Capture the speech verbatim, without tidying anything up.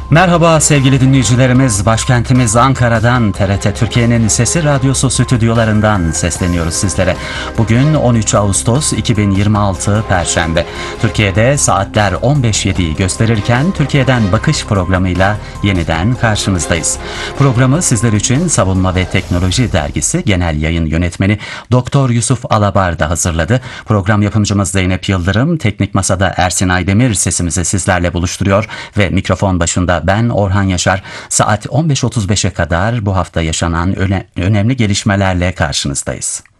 Merhaba sevgili dinleyicilerimiz, başkentimiz Ankara'dan T R T Türkiye'nin Sesi Radyosu stüdyolarından sesleniyoruz sizlere. Bugün on üç Ağustos iki bin yirmi altı Perşembe. Türkiye'de saatler on beş yediyi gösterirken Türkiye'den Bakış programıyla yeniden karşınızdayız. Programı sizler için Savunma ve Teknoloji Dergisi Genel Yayın Yönetmeni Doktor Yusuf Alabar da hazırladı. Program yapımcımız Zeynep Yıldırım, teknik masada Ersin Aydemir sesimizi sizlerle buluşturuyor ve mikrofon başında ben Orhan Yaşar. Saat on beş otuz beşe kadar bu hafta yaşanan öne- önemli gelişmelerle karşınızdayız.